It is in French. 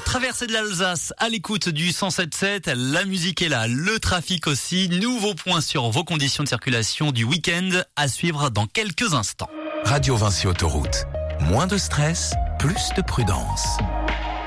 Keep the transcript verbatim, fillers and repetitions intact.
Traversée de l'Alsace à l'écoute du cent sept sept, la musique est là, le trafic aussi. Nouveau point sur vos conditions de circulation du week-end à suivre dans quelques instants. Radio Vinci Autoroute. Moins de stress, plus de prudence.